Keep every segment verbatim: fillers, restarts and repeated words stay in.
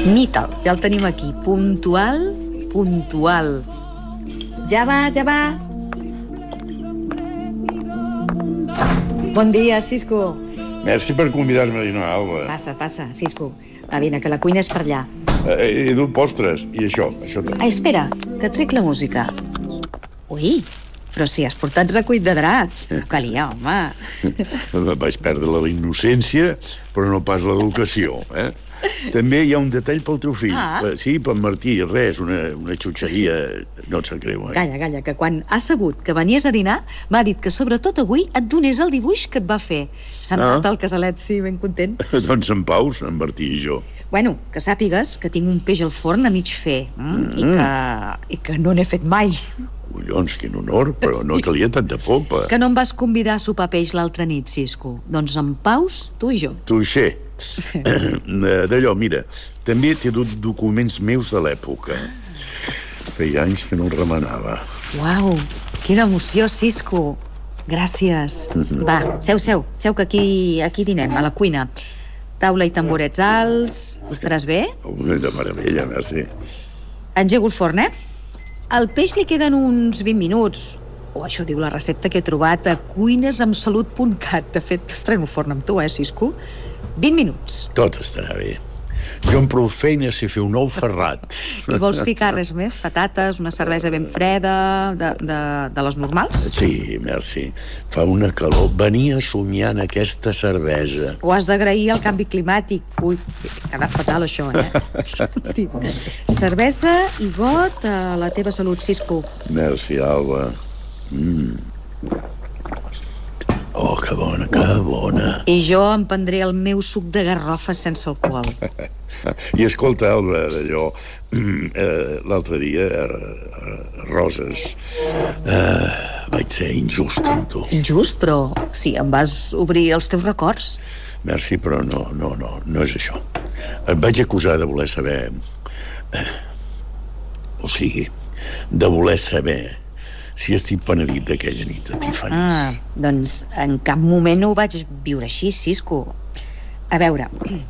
Mital, ja el tenim aquí. Puntual, puntual. Ja va, ja va. Bon dia, Cisco. Merci per convidar-me a dinar, Alba. Passa, passa, Cisco. Va, vine, que la cuina és per allà. He, he dut postres, i això, això també. Ai, espera, que trec la música. Ui, però si has portat recuit de drac. No calia, home. Vaig perdre la innocència, però no pas l'educació, eh? També hi ha un detall pel teu fill. Ah. Sí, per Martí, res, una, una xutxeria, no et sap greu, eh? Calla, calla, que quan ha sabut que venies a dinar, m'ha dit que sobretot avui et donés el dibuix que et va fer. S'ha anat Ah. al casalet, sí, ben content. Doncs en paus, en Martí i jo. Bueno, que sàpigues que tinc un peix al forn a mig fer, mm? I, que, i que no n'he fet mai. Collons, quin honor, però no calia tanta fopa. Que no em vas convidar a sopar peix l'altra nit, Cisco. Doncs en paus, tu i jo. Tuixer. D'allò, mira, també t'he dut documents meus de l'època. Feia anys que no el remenava. Uau, quina emoció, Cisco. Gràcies. Va, seu, seu, seu que aquí, aquí dinem, a la cuina. Taula i tamborets alts. Estaràs bé? De meravella, merci. Engego el forn, eh? Al peix li queden uns vint minuts. O això diu la recepta que he trobat a cuinesamsalut punt cat. De fet, estreno el forn amb tu, eh, Cisco? vint minuts. Tot estarà bé. Jo amb prou feina sé fer un ou ferrat. I vols picar res més? Patates, una cervesa ben freda, de, de, de les normals? Sí, merci. Fa una calor. Venia somiant aquesta cervesa. Ho has d'agrair al canvi climàtic. Ui, ha quedat fatal, això, eh? Hosti. Cervesa i got a la teva salut, Cisco. Merci, Alba. Mm. Oh, que bona, que bona. I jo em prendré el meu suc de garrofa sense alcohol. I escolta, Alba, d'allò, eh, l'altre dia, a, a Roses, eh, vaig ser injust amb tu. Injust, però sí, em vas obrir els teus records. Merci, però no, no, no, no és això. Et vaig acusar de voler saber... Eh, o sigui, de voler saber si estic penedit d'aquella nit a Tiffany's. Ah, doncs en cap moment ho vaig viure així, Cisco. A veure,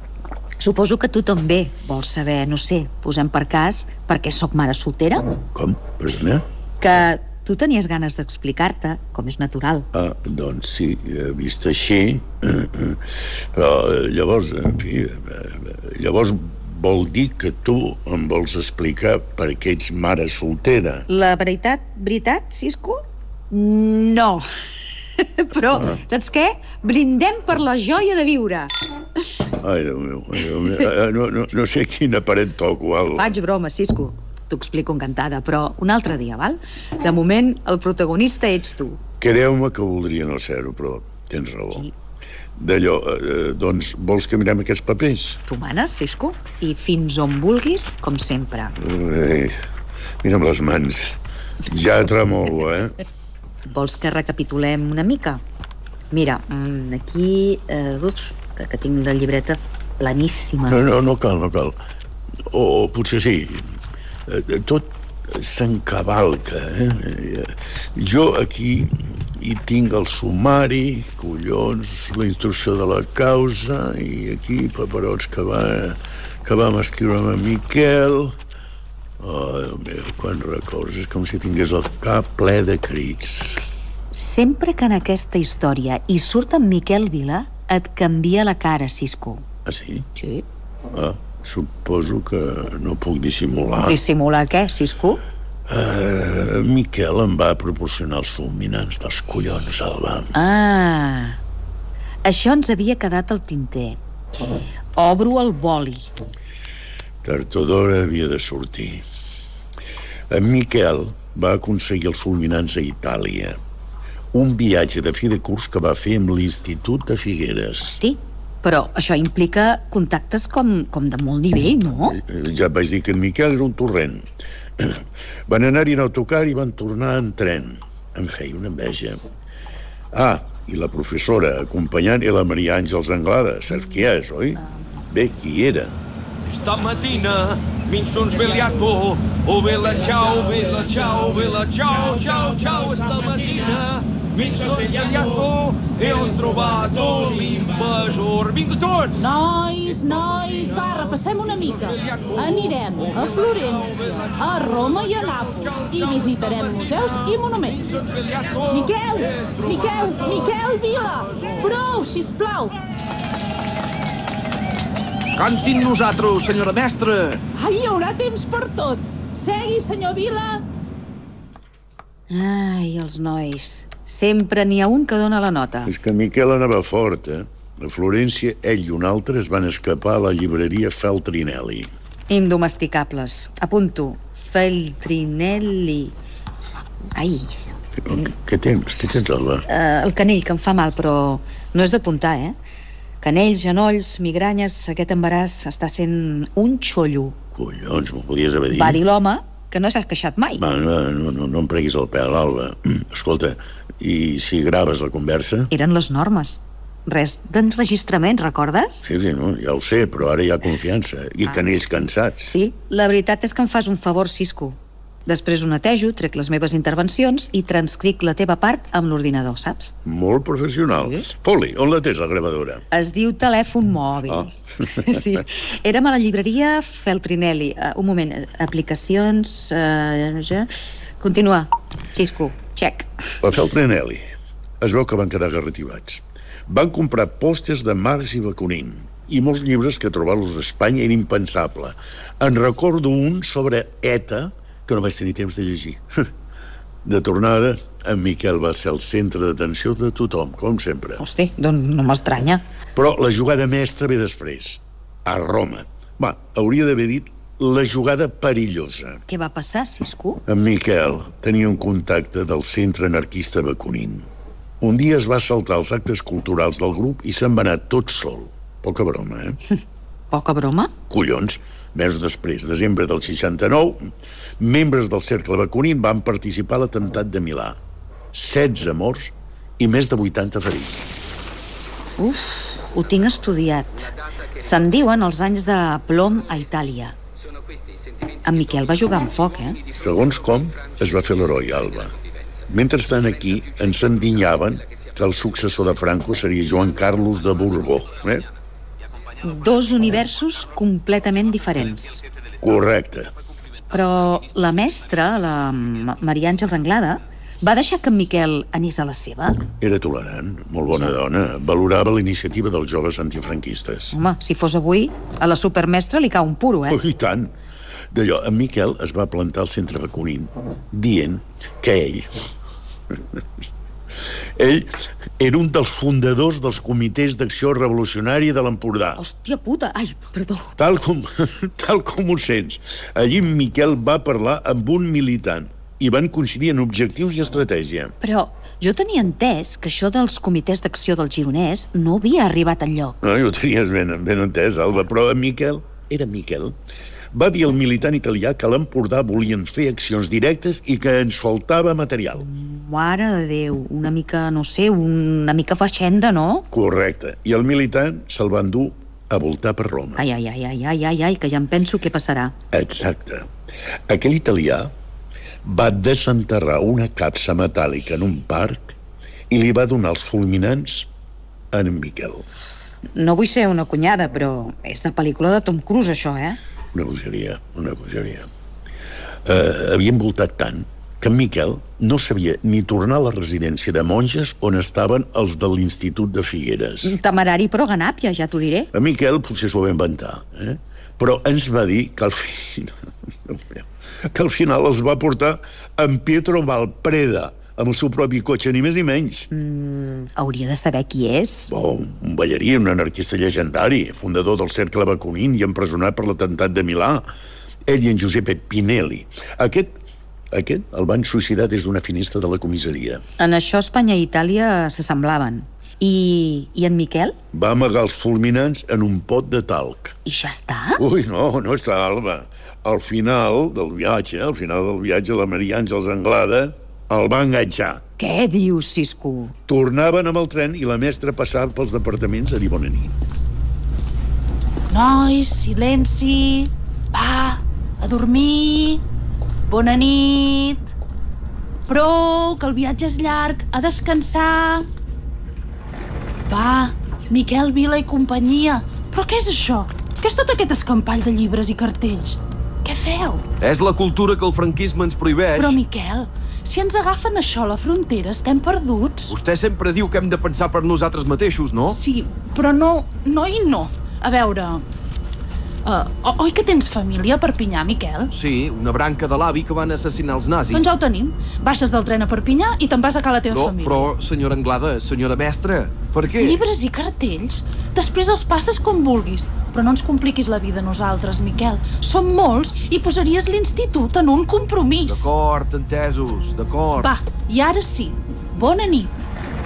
suposo que tu també vols saber, no sé, posem per cas, perquè sóc mare soltera. Com? Perdona? Que tu tenies ganes d'explicar-te, com és natural. Ah, doncs sí, vist així. Però llavors, en fi, llavors vol dir que tu em vols explicar per què ets mare soltera. La veritat, veritat, Cisco? No. Però, ah. saps què? Brindem per la joia de viure. Ai, Déu meu, ai, Déu meu. No, no, no sé quina paret toco, Alba. Faig broma, Cisco. T'ho explico encantada, però un altre dia, val? De moment, el protagonista ets tu. Creu-me que voldria no ser-ho, però tens raó. Sí. D'allò, eh, doncs, vols que mirem aquests papers? Tu manes, Cisco, i fins on vulguis, com sempre. Ai, mira'm les mans. Ja tremolo, eh? Vols que recapitulem una mica? Mira, aquí... Eh, uf, que, que tinc la llibreta planíssima. No, no, no cal, no cal. O, o potser sí. Tot s'encavalca, eh? Jo aquí hi tinc el sumari, collons, la instrucció de la causa, i aquí paperots que va que vam escriure amb en Miquel. Oh, Déu meu, quants records. És com si tingués el cap ple de crits. Sempre que en aquesta història hi surt en Miquel Vila, et canvia la cara, Cisco. Ah, sí? Sí. Ah, suposo que no puc dissimular. Dissimular què, Cisco? Uh, Miquel em va proporcionar els fulminants dels collons, Alba. Ah, això ens havia quedat al tinter. Obro el boli. Tard o d'hora havia de sortir. En Miquel va aconseguir els fulminants a Itàlia. Un viatge de fi de curs que va fer amb l'Institut de Figueres. Hosti, però això implica contactes com, com de molt nivell, no? Ja et vaig dir que en Miquel era un torrent. Van anar-hi en autocar i van tornar en tren. Em feia una enveja. Ah, i la professora acompanyant era la Maria Àngels Anglada. Saps qui és, oi? Bé, qui era? Stamattina mi son svegliato, oh bella ciao, bella ciao, bella ciao, ciao, ciao. Stamattina mi son svegliato e ho trovato l'invasor. Vinga tots! Nois, Nois, nois, va, repassem una mica. Anirem a Florència, a Roma i a Nàpols i visitarem museus i monuments. Miquel, Miquel, Miquel Vila, prou, sisplau. Cantin nosaltres, senyora mestra. Ai, hi haurà temps per tot. Segui, senyor Vila. Ai, els nois. Sempre n'hi ha un que dona la nota. És que Miquel anava fort, eh? A Florència, ell i un altre es van escapar a la llibreria Feltrinelli. Indomesticables. Apunto. Feltrinelli. Ai. Què tens? Què tens, Alba? Uh, el canell, que em fa mal, però no és d'apuntar, eh? Canells, genolls, migranyes, aquest embaràs està sent un xollo. Collons, m'ho podies haver dit. Va dir l'home que no s'ha queixat mai. Va, no, no, no, no em preguis el pèl, Alba. Escolta, i si graves la conversa? Eren les normes. Res d'enregistrament, recordes? Sí, sí, no, ja ho sé, però ara hi ha confiança. I ah. canells cansats. Sí, la veritat és que em fas un favor, Cisco. Després ho netejo, trec les meves intervencions i transcric la teva part amb l'ordinador, saps? Molt professional. Sí? Poli, on la tens, la gravadora? Es diu telèfon mòbil. Oh. Sí. Érem a la llibreria Feltrinelli. Uh, un moment, aplicacions... Uh, ja... Continua. Cisco, check. La Feltrinelli. Es veu que van quedar garrativats. Van comprar pòsters de Marx i Bakunin i molts llibres que trobar-los a Espanya era impensable. En recordo un sobre ETA que no vaig tenir temps de llegir. De tornada, en Miquel va ser el centre d'atenció de tothom, com sempre. Hosti, doncs no m'estranya. Però la jugada mestra ve després, a Roma. Va, hauria d'haver dit la jugada perillosa. Què va passar, Cisco? En Miquel tenia un contacte del centre anarquista Bakunin. Un dia es va saltar els actes culturals del grup i se'n va anar tot sol. Poca broma, eh? Poca broma? Collons. Mesos després, desembre del seixanta-nou, membres del cercle Bakunin van participar a l'atemptat de Milà. setze morts i més de vuitanta ferits. Uf, ho tinc estudiat. Se'n diuen els anys de plom a Itàlia. En Miquel va jugar amb foc, eh? Segons com, es va fer l'heroi, Alba. Mentrestant aquí ens endinyaven que el successor de Franco seria Joan Carlos de Borbó, eh? Dos universos completament diferents. Correcte. Però la mestra, la Maria Àngels Anglada, va deixar que en Miquel anés a la seva? Era tolerant, molt bona dona. Valorava la iniciativa dels joves antifranquistes. Home, si fos avui, a la supermestra li cau un puro, eh? Oh, i tant. D'allò, en Miquel es va plantar al centre Bakunin, dient que ell... Ell era un dels fundadors dels comitès d'acció revolucionària de l'Empordà. Hòstia puta, ai, perdó. Tal com, tal com ho sents. Allí Miquel va parlar amb un militant i van coincidir en objectius i estratègia. Però jo tenia entès que això dels comitès d'acció del Gironès no havia arribat enlloc. No, ho tenies ben, ben entès, Alba, però en Miquel, era Miquel, va dir al militant italià que a l'Empordà volien fer accions directes i que ens faltava material. Mare de Déu, una mica, no sé, una mica feixenda, no? Correcte. I el militant se'l va endur a voltar per Roma. Ai, ai, ai, ai, ai, ai, ai, que ja em penso què passarà. Exacte. Aquell italià va desenterrar una capsa metàl·lica en un parc i li va donar els fulminants a en Miquel. No vull ser una cunyada, però és de pel·lícula de Tom Cruise, això, eh? Una bogeria, una bogeria. Uh, havien voltat tant que en Miquel no sabia ni tornar a la residència de monges on estaven els de l'Institut de Figueres. Temerari però ganàpia, ja t'ho diré. A Miquel potser s'ho va inventar, eh? Però ens va dir que al final... que al final els va portar en Pietro Valpreda, amb el seu propi cotxe, ni més ni menys. Mm, hauria de saber qui és. Oh, un ballarí, un anarquista llegendari, fundador del cercle Bakunin i empresonat per l'atemptat de Milà. Ell i en Giuseppe Pinelli. Aquest, aquest el van suïcidar des d'una finestra de la comissaria. En això Espanya i Itàlia s'assemblaven. I, I en Miquel? Va amagar els fulminants en un pot de talc. I ja està? Ui, no, no està, Alba. Al final del viatge, al final del viatge, la Maria Àngels Anglada el va enganxar. Què dius, Cisco? Tornaven amb el tren i la mestra passava pels departaments a dir bona nit. Nois, silenci. Va, a dormir. Bona nit. Prou, que el viatge és llarg. A descansar. Va, Miquel Vila i companyia. Però què és això? Què és tot aquest escampall de llibres i cartells? Què feu? És la cultura que el franquisme ens prohibeix. Però, Miquel, si ens agafen això a la frontera, estem perduts. Vostè sempre diu que hem de pensar per nosaltres mateixos, no? Sí, però no, no i no. A veure... Uh, oi que tens família a Perpinyà, Miquel? Sí, una branca de l'avi que van assassinar els nazis. Doncs ja ho tenim. Baixes del tren a Perpinyà i te'n vas a casa la teva no, família. Però, senyora Anglada, senyora mestra, per què? Llibres i cartells? Després els passes com vulguis. Però no ens compliquis la vida a nosaltres, Miquel. Som molts i posaries l'institut en un compromís. D'acord, entesos, d'acord. Va, i ara sí. Bona nit.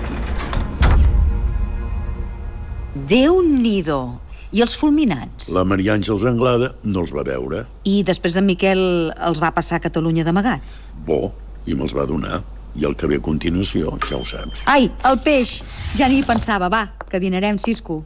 Déu-n'hi-do. I els fulminants? La Maria Àngels Anglada no els va veure. I després en Miquel els va passar a Catalunya d'amagat? Bo, i me'ls va donar. I el que ve a continuació, ja ho saps. Ai, el peix! Ja ni hi pensava. Va, que dinarem, Cisco.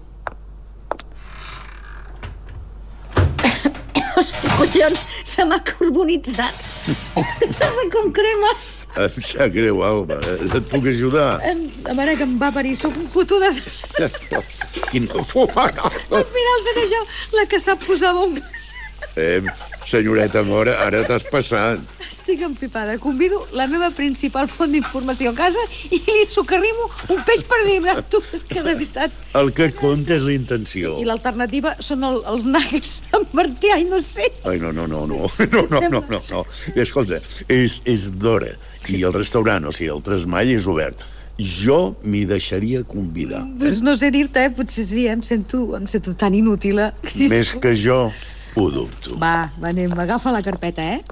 Hosti, collons, se m'ha carbonitzat. Com crema. Em sap greu, Alba. Et puc ajudar? La mare que em va parir, sóc un puto desastre. Quina fuma! Al final seré jo la que sap posar bombes. Eh, senyoreta Mora, ara t'has passat. Estic empipada. Convido la meva principal font d'informació a casa i li socarrimo un peix per dir-me. Tu, és que de veritat... El que compta és la intenció. I l'alternativa són el, els nuggets d'en Martí, ai, no sé. Ai, no, no, no, no, no, no, no, no, no. Escolta, és, és d'hora i el restaurant, o sigui, el Tresmall és obert. Jo m'hi deixaria convidar. Doncs no sé dir-te, eh? Potser sí, em sento, em sento tan inútil. Sí, Més que jo, ho dubto. Va, va, anem, agafa la carpeta, eh?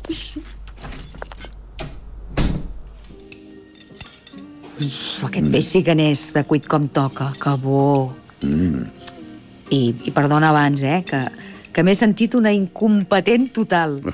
Aquest peix sí que n'és de cuit com toca, que bo. Mm. I, i perdona abans, eh, que, que m'he sentit una incompetent total.